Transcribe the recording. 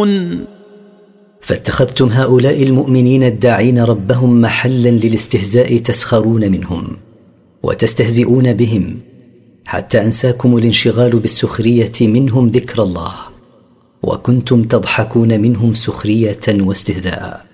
تعلمون. فاتخذتم هؤلاء المؤمنين الداعين ربهم محلا للاستهزاء تسخرون منهم وتستهزئون بهم، حتى أنساكم الانشغال بالسخرية منهم ذكر الله، وكنتم تضحكون منهم سخرية واستهزاء.